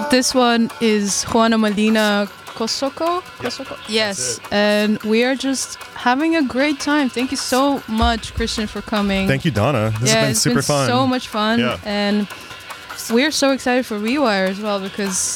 This one is Juana Molina Kosoko. Kosoko? Yes. And we are just having a great time. Thank you so much, Christian, for coming. Thank you, Donna. This has been super fun. So much fun. Yeah. And we're so excited for Rewire as well, because